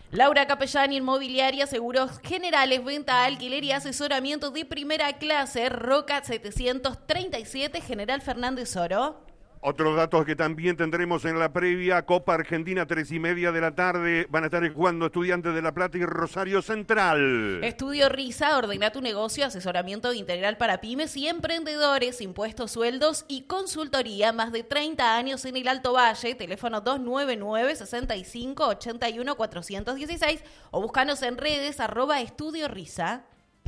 Laura Capellán, Inmobiliaria, Seguros Generales, Venta, Alquiler y Asesoramiento de Primera Clase, Roca 737, General Fernández Oro. Otros datos que también tendremos en la previa: Copa Argentina, 3:30 de la tarde. Van a estar jugando Estudiantes de La Plata y Rosario Central. Estudio Risa, ordena tu negocio, asesoramiento integral para pymes y emprendedores, impuestos, sueldos y consultoría. Más de 30 años en el Alto Valle. Teléfono 299-6581-416 o búscanos en redes @Estudio Risa.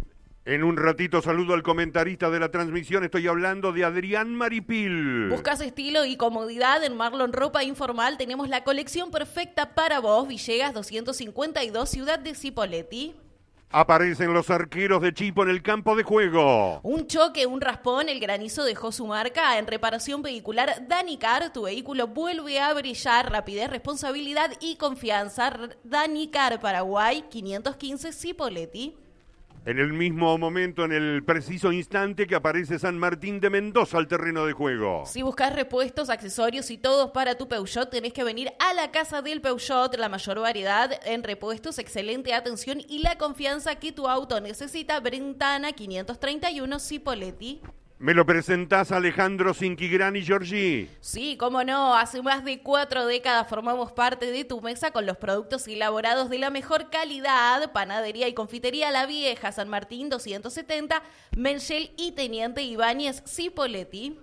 En un ratito saludo al comentarista de la transmisión, estoy hablando de Adrián Maripil. ¿Buscas estilo y comodidad? En Marlon Ropa Informal tenemos la colección perfecta para vos. Villegas 252, Ciudad de Cipolletti. Aparecen los arqueros de Chipo en el campo de juego. Un choque, un raspón, el granizo dejó su marca. En reparación vehicular Danicar, tu vehículo vuelve a brillar. Rapidez, responsabilidad y confianza. Danicar, Paraguay, 515, Cipolletti. En el mismo momento, en el preciso instante que aparece San Martín de Mendoza al terreno de juego. Si buscas repuestos, accesorios y todos para tu Peugeot, tenés que venir a la Casa del Peugeot. La mayor variedad en repuestos, excelente atención y la confianza que tu auto necesita. Brentana 531, Cipolletti. ¿Me lo presentás a Alejandro Cinquigrani, Giorgi? Sí, cómo no. Hace más de 4 décadas formamos parte de tu mesa con los productos elaborados de la mejor calidad. Panadería y confitería La Vieja, San Martín 270, Menchel y Teniente Ibáñez, Cipolletti.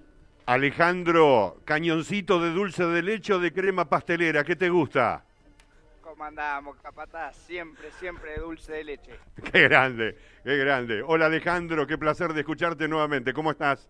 Alejandro, cañoncito de dulce de leche o de crema pastelera, ¿qué te gusta? ¿Cómo andamos, capataz? Siempre de dulce de leche. Qué grande, qué grande. Hola Alejandro, qué placer de escucharte nuevamente. ¿Cómo estás?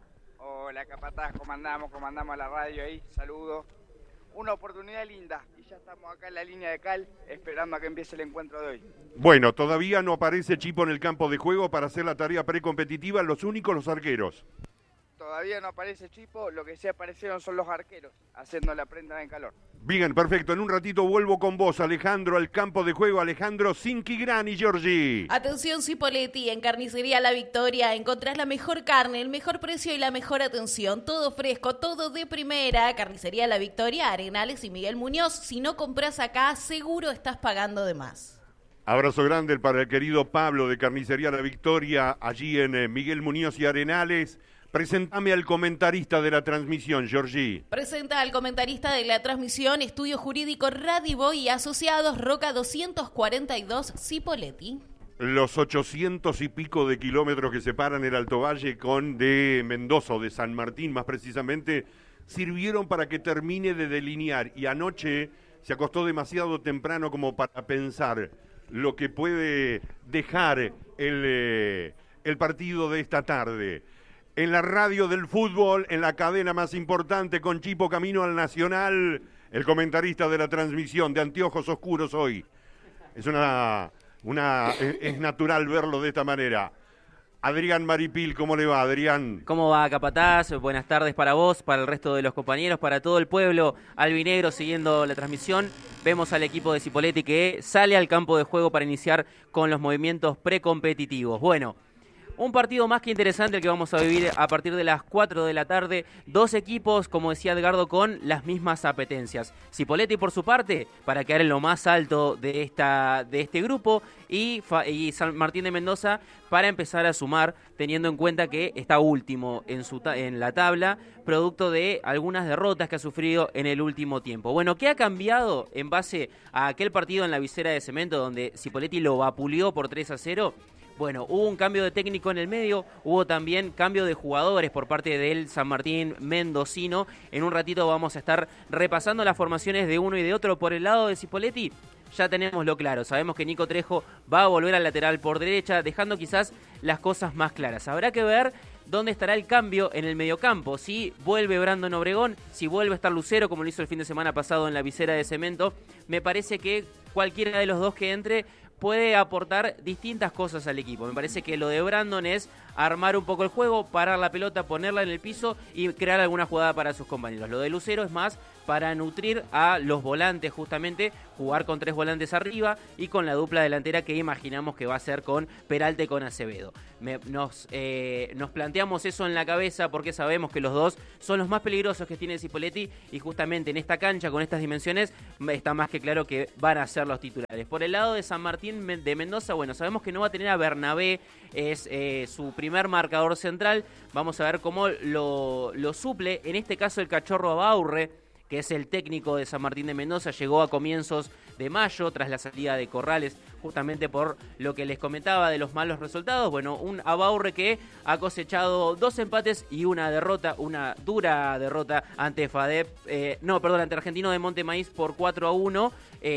Hola, capataz, ¿cómo andamos a la radio ahí? Saludos. Una oportunidad linda y ya estamos acá en la línea de cal esperando a que empiece el encuentro de hoy. Bueno, todavía no aparece Chipo en el campo de juego para hacer la tarea precompetitiva, los únicos los arqueros. Todavía no aparece Chipo, lo que sí aparecieron son los arqueros, haciendo la prenda en calor. Bien, perfecto. En un ratito vuelvo con vos, Alejandro, al campo de juego. Alejandro Cinquigrani, Giorgi. Atención, Cipolletti, en Carnicería La Victoria encontrás la mejor carne, el mejor precio y la mejor atención. Todo fresco, todo de primera. Carnicería La Victoria, Arenales y Miguel Muñoz. Si no compras acá, seguro estás pagando de más. Abrazo grande para el querido Pablo de Carnicería La Victoria, allí en Miguel Muñoz y Arenales. Presentame al comentarista de la transmisión, Giorgi. Presenta al comentarista de la transmisión, Estudio Jurídico Radiboy y Asociados, Roca 242, Cipolletti. Los 800 y pico de kilómetros que separan el Alto Valle con de Mendoza o de San Martín, más precisamente, sirvieron para que termine de delinear. Y anoche se acostó demasiado temprano como para pensar lo que puede dejar el partido de esta tarde. En la radio del fútbol, en la cadena más importante, con Chipo camino al Nacional, el comentarista de la transmisión de anteojos oscuros hoy. Es natural verlo de esta manera. Adrián Maripil, ¿cómo le va, Adrián? ¿Cómo va, capataz? Buenas tardes para vos, para el resto de los compañeros, para todo el pueblo albinegro siguiendo la transmisión. Vemos al equipo de Cipolletti que sale al campo de juego para iniciar con los movimientos precompetitivos. Bueno, un partido más que interesante el que vamos a vivir a partir de las 4 de la tarde. Dos equipos, como decía Edgardo, con las mismas apetencias. Cipolletti por su parte, para quedar en lo más alto de este grupo, y San Martín de Mendoza para empezar a sumar, teniendo en cuenta que está último en la tabla, producto de algunas derrotas que ha sufrido en el último tiempo. Bueno, ¿qué ha cambiado en base a aquel partido en la Visera de Cemento donde Cipolletti lo vapuleó por 3-0? Bueno, hubo un cambio de técnico en el medio, hubo también cambio de jugadores por parte del San Martín mendocino. En un ratito vamos a estar repasando las formaciones de uno y de otro. Por el lado de Cipolletti ya tenemos lo claro, sabemos que Nico Trejo va a volver al lateral por derecha, dejando quizás las cosas más claras. Habrá que ver dónde estará el cambio en el mediocampo, si vuelve Brandon Obregón, si vuelve a estar Lucero, como lo hizo el fin de semana pasado en la Visera de Cemento. Me parece que cualquiera de los dos que entre puede aportar distintas cosas al equipo. Me parece que lo de Brandon es armar un poco el juego, parar la pelota, ponerla en el piso y crear alguna jugada para sus compañeros. Lo de Lucero es más para nutrir a los volantes, justamente jugar con 3 volantes arriba y con la dupla delantera que imaginamos que va a ser con Peralta y con Acevedo. Nos planteamos eso en la cabeza porque sabemos que los dos son los más peligrosos que tiene Cipolletti y justamente en esta cancha con estas dimensiones está más que claro que van a ser los titulares. Por el lado de San Martín de Mendoza, bueno, sabemos que no va a tener a Bernabé, es su primer marcador central. Vamos a ver cómo lo suple, en este caso el Cachorro Abaurre, que es el técnico de San Martín de Mendoza, llegó a comienzos de mayo tras la salida de Corrales, justamente por lo que les comentaba de los malos resultados. Bueno, un Abaurre que ha cosechado 2 empates y una derrota, una dura derrota ante ante Argentino de Montemaíz por 4-1,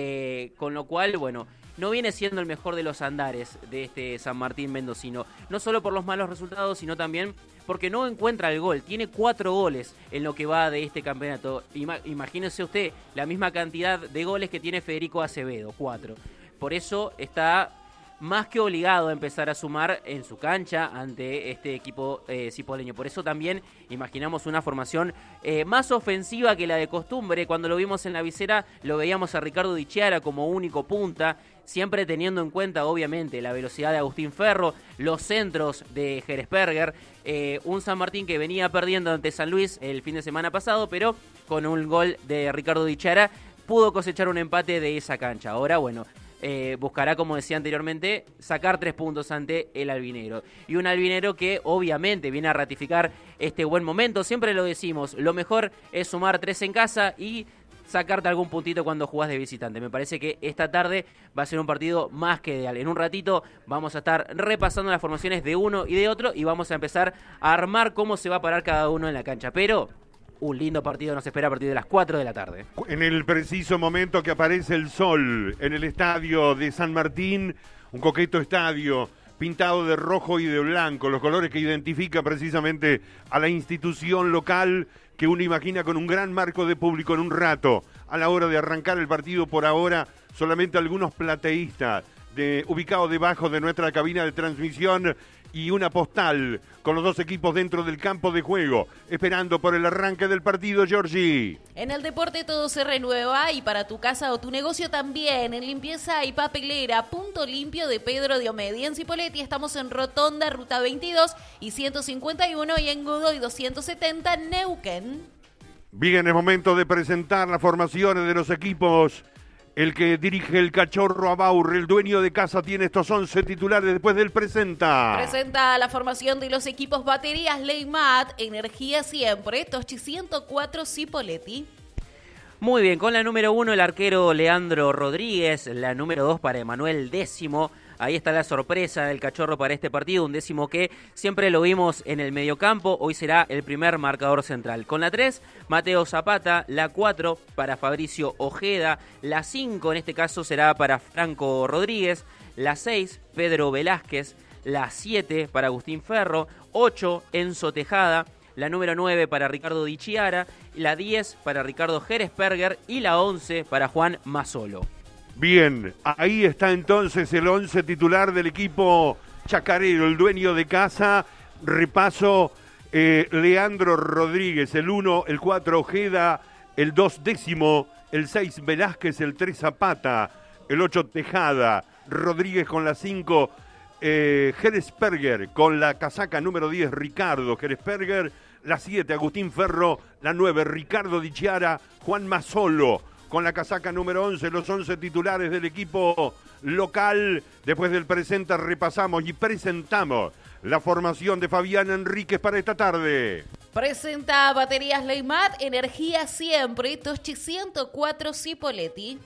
con lo cual, bueno, no viene siendo el mejor de los andares de este San Martín mendocino, no solo por los malos resultados, sino también porque no encuentra el gol. Tiene 4 goles en lo que va de este campeonato. Imagínese usted la misma cantidad de goles que tiene Federico Acevedo, 4. Por eso está más que obligado a empezar a sumar en su cancha ante este equipo cipoleño. Por eso también imaginamos una formación más ofensiva que la de costumbre. Cuando lo vimos en la visera lo veíamos a Ricardo Di Chiara como único punta, siempre teniendo en cuenta obviamente la velocidad de Agustín Ferro, los centros de Geresperger, un San Martín que venía perdiendo ante San Luis el fin de semana pasado, pero con un gol de Ricardo Di Chiara pudo cosechar un empate de esa cancha. Ahora, bueno, buscará, como decía anteriormente, sacar 3 puntos ante el albinegro. Y un albinegro que obviamente viene a ratificar este buen momento. Siempre lo decimos, lo mejor es sumar 3 en casa y sacarte algún puntito cuando jugás de visitante. Me parece que esta tarde va a ser un partido más que ideal. En un ratito vamos a estar repasando las formaciones de uno y de otro y vamos a empezar a armar cómo se va a parar cada uno en la cancha. Pero un lindo partido nos espera a partir de las 4 de la tarde. En el preciso momento que aparece el sol en el estadio de San Martín, un coqueto estadio pintado de rojo y de blanco, los colores que identifican precisamente a la institución local que uno imagina con un gran marco de público en un rato. A la hora de arrancar el partido, por ahora, solamente algunos plateístas ubicados debajo de nuestra cabina de transmisión y una postal con los 2 equipos dentro del campo de juego, esperando por el arranque del partido, Georgie. En el deporte todo se renueva y para tu casa o tu negocio también. En limpieza y papelera, Punto Limpio de Pedro Diomedes. En Cipolletti estamos en Rotonda, Ruta 22 y 151 y en Godoy 270, Neuquén. Bien, es momento de presentar las formaciones de los equipos. El que dirige el Cachorro Abaurre, el dueño de casa, tiene estos 11 titulares. Después del presenta la formación de los equipos Baterías Leymat, Energía Siempre, Toschi 104, Cipolletti. Muy bien, con la número 1 el arquero Leandro Rodríguez, la número 2 para Emanuel Décimo. Ahí está la sorpresa del Cachorro para este partido, un Décimo que siempre lo vimos en el mediocampo, hoy será el primer marcador central. Con la 3, Mateo Zapata, la 4 para Fabricio Ojeda, la 5 en este caso será para Franco Rodríguez, la 6, Pedro Velázquez, la 7 para Agustín Ferro, 8, Enzo Tejada, la número 9 para Ricardo Di Chiara, la 10 para Ricardo Geresperger y la 11 para Juan Mazzolo. Bien, ahí está entonces el 11 titular del equipo chacarero, el dueño de casa. Repaso, Leandro Rodríguez, el 1, el 4 Ojeda, el 2 Décimo, el 6 Velázquez, el 3 Zapata, el 8 Tejada, Rodríguez con la 5, Geresperger con la casaca número 10 Ricardo Geresperger, la 7 Agustín Ferro, la 9 Ricardo Di Chiara, Juan Mazzolo con la casaca número 11, los 11 titulares del equipo local. Después del presenta repasamos y presentamos la formación de Fabián Enríquez para esta tarde. Presenta Baterías Leymat, Energía Siempre, Toschi 104, Cipolletti.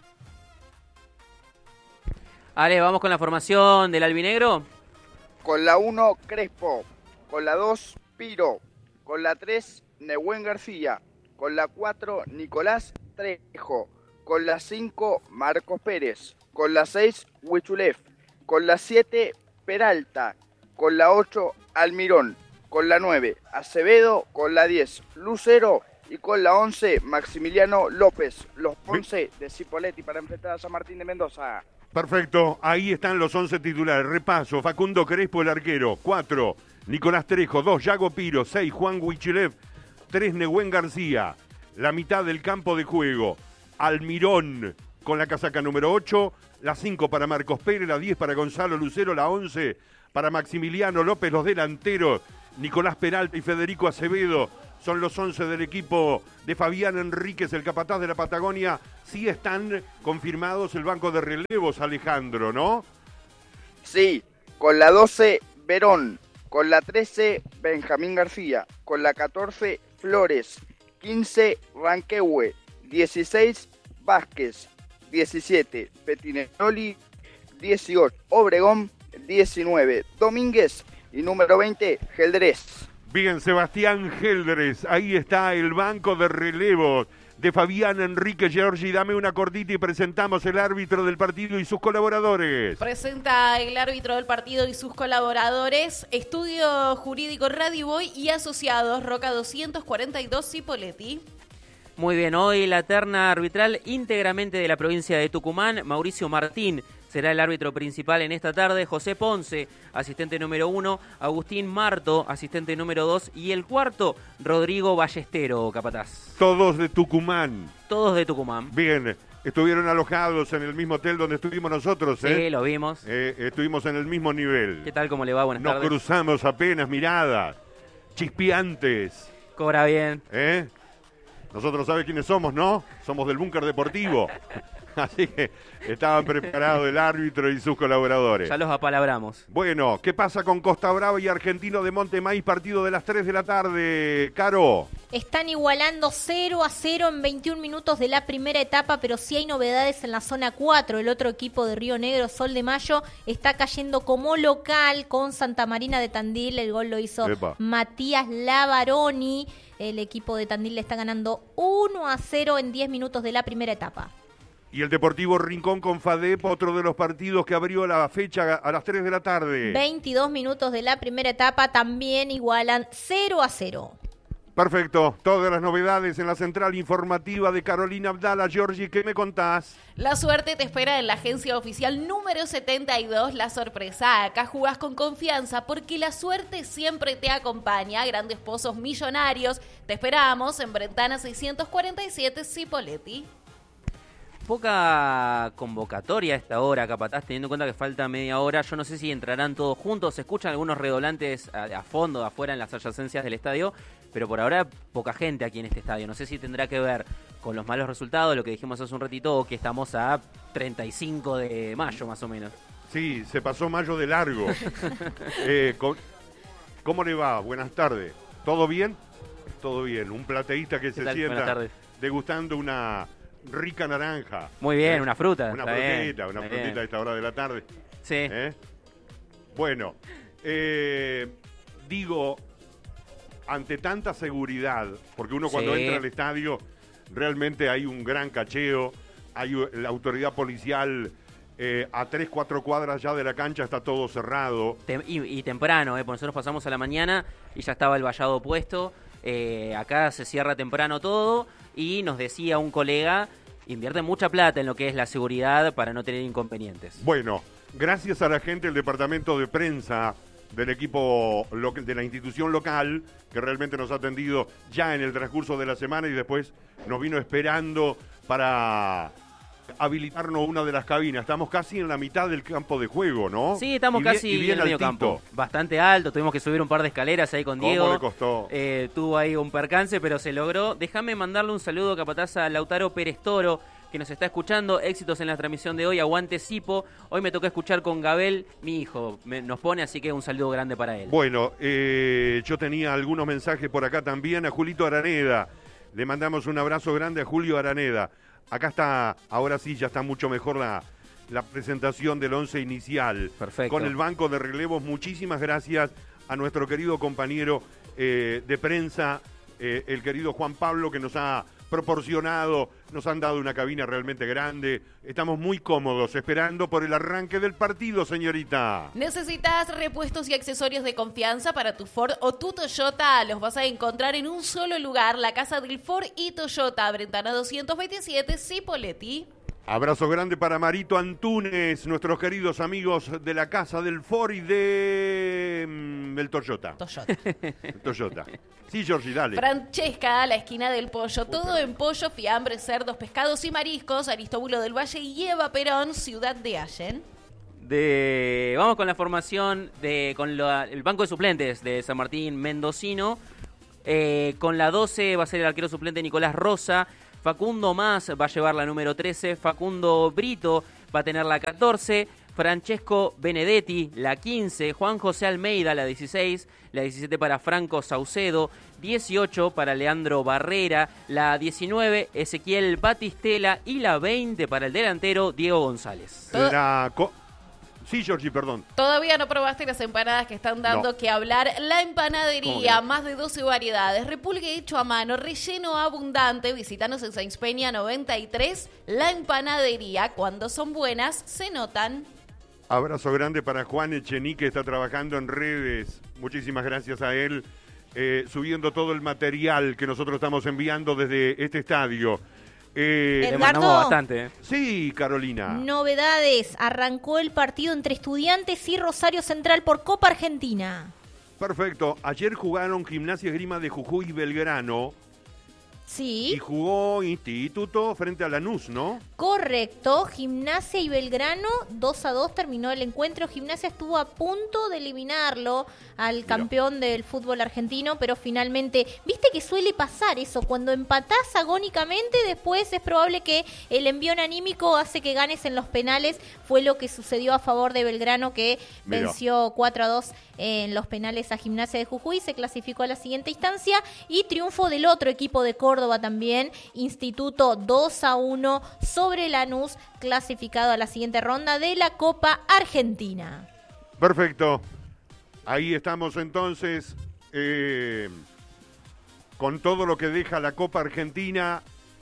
Ale, vamos con la formación del albinegro. Con la 1, Crespo. Con la 2, Piro. Con la 3, Nehuen García. Con la 4, Nicolás Trejo. Con la 5, Marcos Pérez. Con la 6, Huichulef. Con la 7, Peralta. Con la 8, Almirón. Con la 9, Acevedo. Con la 10, Lucero. Y con la 11, Maximiliano López. Los 11 de Cipolletti para enfrentar a San Martín de Mendoza. Perfecto, ahí están los 11 titulares. Repaso, Facundo Crespo, el arquero. 4, Nicolás Trejo. 2, Yago Piro. 6, Juan Huichulef. 3, Nehuen García. la mitad del campo de juego. Almirón con la casaca número 8, la 5 para Marcos Pérez, la 10 para Gonzalo Lucero, la 11 para Maximiliano López, los delanteros, Nicolás Peralta y Federico Acevedo, son los 11 del equipo de Fabián Enríquez, el capataz de la Patagonia. Sí están confirmados el banco de relevos, Alejandro, ¿no? Sí, con la 12, Verón, con la 13, Benjamín García, con la 14, Flores, 15, Ranquehue, 16, Vázquez, 17, Petinelli, 18, Obregón, 19, Domínguez y número 20, Geldrés. Bien, Sebastián Geldrés, ahí está el banco de relevos de Fabián Enrique Giorgi. Dame una cortita y presentamos el árbitro del partido y sus colaboradores. Presenta el árbitro del partido y sus colaboradores, Estudio Jurídico Radio Boy y Asociados, Roca 242, Cipolletti. Muy bien, hoy la terna arbitral íntegramente de la provincia de Tucumán. Mauricio Martín será el árbitro principal en esta tarde, José Ponce, asistente número 1, Agustín Marto, asistente número 2, y el cuarto, Rodrigo Ballestero, capataz. Todos de Tucumán. Todos de Tucumán. Bien, estuvieron alojados en el mismo hotel donde estuvimos nosotros, ¿eh? Sí, lo vimos. Estuvimos en el mismo nivel. ¿Qué tal, cómo le va? Buenas Nos tardes. cruzamos apenas miradas, chispeantes. Cobra bien. Nosotros sabes quiénes somos, ¿no? Somos del Búnker Deportivo. Así que estaban preparados el árbitro y sus colaboradores. Ya los apalabramos. Bueno, ¿qué pasa con Costa Brava y Argentino de Montemaíz? Partido de las 3 de la tarde, Caro. Están igualando 0-0 en 21 minutos de la primera etapa, pero sí hay novedades en la zona 4. El otro equipo de Río Negro, Sol de Mayo, está cayendo como local con Santa Marina de Tandil. El gol lo hizo Matías Lavaroni. El equipo de Tandil le está ganando 1-0 en 10 minutos de la primera etapa. Y el Deportivo Rincón con FADEP, otro de los partidos que abrió la fecha a las 3 de la tarde. 22 minutos de la primera etapa, también igualan 0-0. Perfecto, todas las novedades en la central informativa de Carolina Abdala. Giorgi, ¿qué me contás? La suerte te espera en la agencia oficial número 72, La Sorpresa. Acá jugás con confianza porque la suerte siempre te acompaña. Grandes pozos millonarios. Te esperamos en Brentana 647, Cipolletti. Poca convocatoria a esta hora, capataz, teniendo en cuenta que falta media hora. Yo no sé si entrarán todos juntos. Se escuchan algunos redoblantes a fondo, afuera, en las adyacencias del estadio. Pero por ahora, poca gente aquí en este estadio. No sé si tendrá que ver con los malos resultados, lo que dijimos hace un ratito, o que estamos a 35 de mayo, más o menos. Sí, se pasó mayo de largo. ¿Cómo le va? Buenas tardes. ¿Todo bien? Todo bien. Un plateísta que se sienta degustando una rica naranja. Muy bien, una fruta. Una frutita a esta hora de la tarde. Sí. Bueno, digo, ante tanta seguridad, porque uno cuando entra al estadio realmente hay un gran cacheo, hay la autoridad policial a 3-4 cuadras ya de la cancha, está todo cerrado. Y temprano, porque nosotros pasamos a la mañana y ya estaba el vallado puesto. Acá se cierra temprano todo y nos decía un colega, invierte mucha plata en lo que es la seguridad para no tener inconvenientes. Bueno, gracias a la gente del departamento de prensa del equipo de la institución local, que realmente nos ha atendido ya en el transcurso de la semana y después nos vino esperando para habilitarnos una de las cabinas. Estamos casi en la mitad del campo de juego, ¿no? Sí, estamos casi en el medio campo. Bastante alto, tuvimos que subir un par de escaleras ahí con Diego. ¿Cómo le costó? Tuvo ahí un percance, pero se logró. Déjame mandarle un saludo, capataz, a Lautaro Pérez Toro, que nos está escuchando. Éxitos en la transmisión de hoy. Aguante Cipo. Hoy me tocó escuchar con Gabel, mi hijo. Nos pone, así que un saludo grande para él. Bueno, yo tenía algunos mensajes por acá también. A Julito Araneda. Le mandamos un abrazo grande a Julio Araneda. Acá está, ahora sí, ya está mucho mejor la presentación del 11 inicial. Perfecto. Con el banco de relevos. Muchísimas gracias a nuestro querido compañero de prensa, el querido Juan Pablo, que nos ha proporcionado, nos han dado una cabina realmente grande. Estamos muy cómodos esperando por el arranque del partido, señorita. ¿Necesitas repuestos y accesorios de confianza para tu Ford o tu Toyota? Los vas a encontrar en un solo lugar, la casa del Ford y Toyota, Brentana 227, Cipolletti. Abrazo grande para Marito Antunes, nuestros queridos amigos de la Casa del Ford y del Toyota. Toyota. Sí, Georgie, dale. Francesca, a la esquina del pollo. Todo en pollo, fiambres, cerdos, pescados y mariscos. Aristóbulo del Valle y Eva Perón, Ciudad de Allen. Vamos con la formación el banco de suplentes de San Martín Mendocino. Con la 12 va a ser el arquero suplente Nicolás Rosa. Facundo Más va a llevar la número 13, Facundo Brito va a tener la 14, Francesco Benedetti la 15, Juan José Almeida la 16, la 17 para Franco Saucedo, 18 para Leandro Barrera, la 19 Ezequiel Batistela y la 20 para el delantero Diego González. Sí, Georgie, perdón. Todavía no probaste las empanadas que están dando que hablar. La empanadería, más de 12 variedades, repulgue hecho a mano, relleno abundante. Visítanos en Sáenz Peña 93. La empanadería, cuando son buenas, se notan. Abrazo grande para Juan Echenique, que está trabajando en redes. Muchísimas gracias a él, subiendo todo el material que nosotros estamos enviando desde este estadio. Le mandamos bastante. Sí, Carolina. Novedades. Arrancó el partido entre Estudiantes y Rosario Central por Copa Argentina. Perfecto. Ayer jugaron Gimnasia Esgrima de Jujuy y Belgrano. Sí. Y jugó Instituto frente a Lanús, ¿no? Correcto. Gimnasia y Belgrano, 2-2 terminó el encuentro. Gimnasia estuvo a punto de eliminarlo al campeón del fútbol argentino, pero finalmente, viste que suele pasar eso, cuando empatás agónicamente, después es probable que el envión anímico hace que ganes en los penales. Fue lo que sucedió a favor de Belgrano, que venció 4-2 en los penales a Gimnasia de Jujuy, se clasificó a la siguiente instancia, y triunfo del otro equipo de Córdoba también, Instituto 2-1 sobre Lanús, clasificado a la siguiente ronda de la Copa Argentina. Perfecto. Ahí estamos entonces con todo lo que deja la Copa Argentina.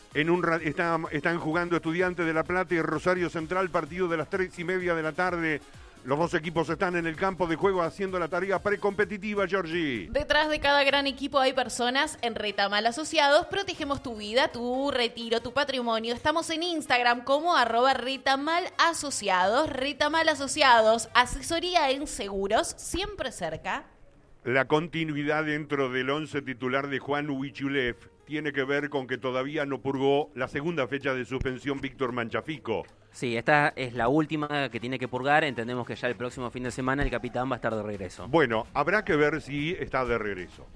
Están jugando Estudiantes de La Plata y Rosario Central, partido de las 3:30 de la tarde. Los dos equipos están en el campo de juego haciendo la tarea precompetitiva, Georgie. Detrás de cada gran equipo hay personas. En Retamal Asociados protegemos tu vida, tu retiro, tu patrimonio. Estamos en Instagram como @RetamalAsociados. Retamal Asociados, asesoría en seguros, siempre cerca. La continuidad dentro del 11 titular de Juan Huichulev tiene que ver con que todavía no purgó la segunda fecha de suspensión Víctor Manchafico. Sí, esta es la última que tiene que purgar. Entendemos que ya el próximo fin de semana el capitán va a estar de regreso. Bueno, habrá que ver si está de regreso.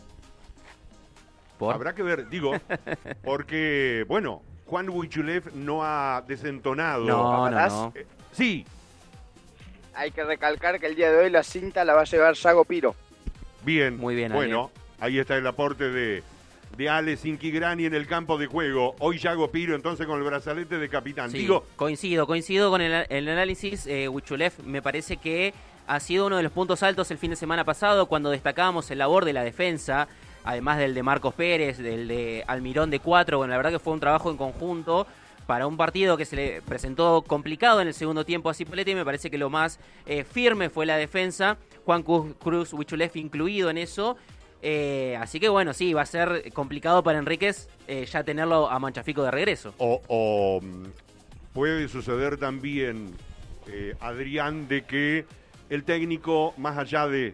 ¿Por? Habrá que ver, digo, porque, bueno, Juan Huichulev no ha desentonado. No. Sí. Hay que recalcar que el día de hoy la cinta la va a llevar Yago Piro. Bien. Muy bien. Bueno, ahí está el aporte de Alex Inquigrani en el campo de juego. Hoy Yago Piro entonces con el brazalete de capitán. Sí, coincido con el análisis. Huichulev me parece que ha sido uno de los puntos altos el fin de semana pasado, cuando destacábamos el labor de la defensa, además del de Marcos Pérez, del de Almirón de 4. Bueno, la verdad que fue un trabajo en conjunto para un partido que se le presentó complicado en el segundo tiempo a Cipolletti. Me parece que lo más firme fue la defensa, Juan Cruz Huichulev incluido en eso. Así que bueno, sí, va a ser complicado para Enríquez ya tenerlo a Manchafico de regreso. O puede suceder también, Adrián, de que el técnico, más allá de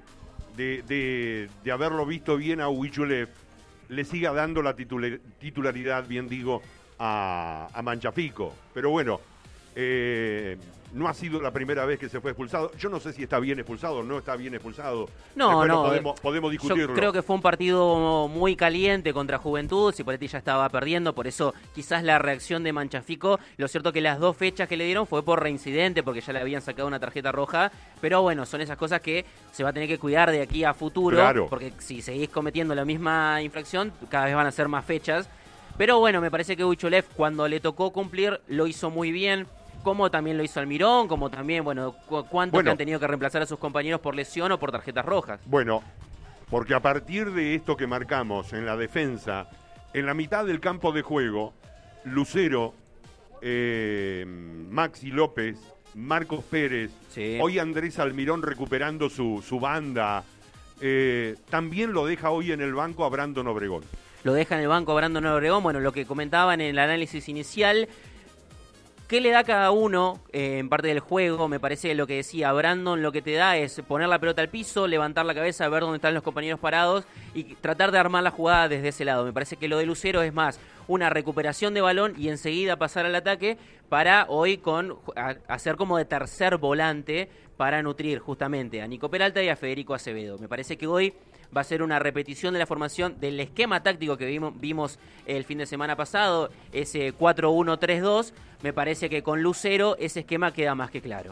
haberlo visto bien a Huichulev, le siga dando la titularidad, bien digo, a Manchafico. Pero bueno, no ha sido la primera vez que se fue expulsado. Yo no sé si está bien expulsado o no está bien expulsado. Podemos discutirlo. Yo creo que fue un partido muy caliente contra Juventud. Cipolletti ya estaba perdiendo, por eso quizás la reacción de Manchafico. Lo cierto que las 2 fechas que le dieron fue por reincidente, porque ya le habían sacado una tarjeta roja. Pero bueno, son esas cosas que se va a tener que cuidar de aquí a futuro. Claro. Porque si seguís cometiendo la misma infracción, cada vez van a ser más fechas. Pero bueno, me parece que Huichulev, cuando le tocó cumplir, lo hizo muy bien. Como también lo hizo Almirón, como también, cuántos que han tenido que reemplazar a sus compañeros por lesión o por tarjetas rojas. Bueno, porque a partir de esto que marcamos en la defensa, en la mitad del campo de juego, Lucero, Maxi López, Marcos Pérez, hoy Andrés Almirón recuperando su banda, también lo deja hoy en el banco a Brandon Obregón. Lo deja en el banco a Brandon Obregón. Bueno, lo que comentaban en el análisis inicial, ¿Qué le da a cada uno en parte del juego? Me parece que lo que decía Brandon, lo que te da es poner la pelota al piso, levantar la cabeza, ver dónde están los compañeros parados y tratar de armar la jugada desde ese lado. Me parece que lo de Lucero es más una recuperación de balón y enseguida pasar al ataque para hoy hacer como de tercer volante para nutrir justamente a Nico Peralta y a Federico Acevedo. Me parece que hoy va a ser una repetición de la formación del esquema táctico que vimos el fin de semana pasado, ese 4-1-3-2. Me parece que con Lucero ese esquema queda más que claro.